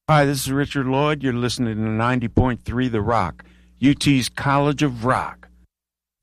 Hi, this is Richard Lloyd. You're listening to 90.3 The Rock, UT's College of Rock.